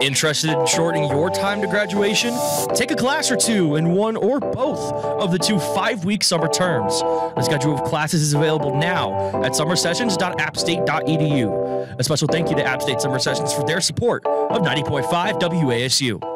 Interested in shortening your time to graduation? Take a class or two in one or both of the 2 5-week summer terms. The schedule of classes is available now at summersessions.appstate.edu. A special thank you to App State Summer Sessions for their support of 90.5 WASU.